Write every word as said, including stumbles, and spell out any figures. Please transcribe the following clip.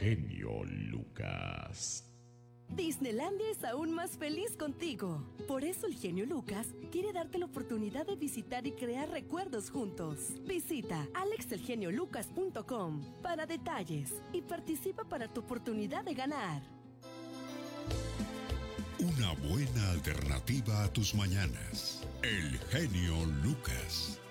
genio Lucas. Disneylandia es aún más feliz contigo. Por eso el genio Lucas quiere darte la oportunidad de visitar y crear recuerdos juntos. Visita alex el genio lucas punto com para detalles y participa para tu oportunidad de ganar. Una buena alternativa a tus mañanas. El genio Lucas.